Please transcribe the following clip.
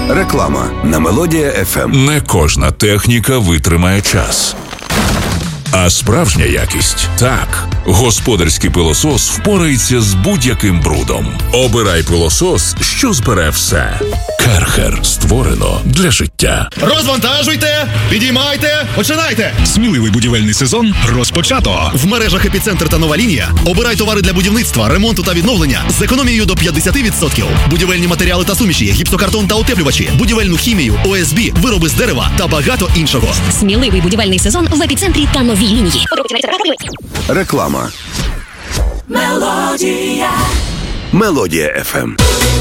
Реклама на Мелодія FM. Не кожна техніка витримає час. А справжня якість – так. Господарський пилосос впорається з будь-яким брудом. Обирай пилосос, що збере все. Керхер. Створено для життя. Розвантажуйте, підіймайте, починайте! Сміливий будівельний сезон розпочато. В мережах «Епіцентр» та «Нова лінія» обирай товари для будівництва, ремонту та відновлення з економією до 50%. Будівельні матеріали та суміші, гіпсокартон та утеплювачі, будівельну хімію, ОСБ, вироби з дерева та багато іншого. Сміливий будівельний сезон в «Епіцентрі» та «Новій лінії». Реклама. Мелодія FM.